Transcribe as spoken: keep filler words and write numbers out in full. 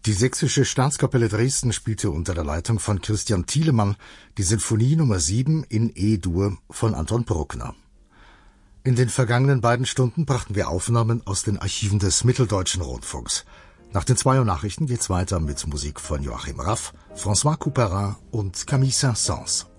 Die Sächsische Staatskapelle Dresden spielte unter der Leitung von Christian Thielemann die Sinfonie Nummer sieben in E-Dur von Anton Bruckner. In den vergangenen beiden Stunden brachten wir Aufnahmen aus den Archiven des Mitteldeutschen Rundfunks. Nach den zwei Uhr Nachrichten geht's weiter mit Musik von Joachim Raff, François Couperin und Camille Saint-Saëns.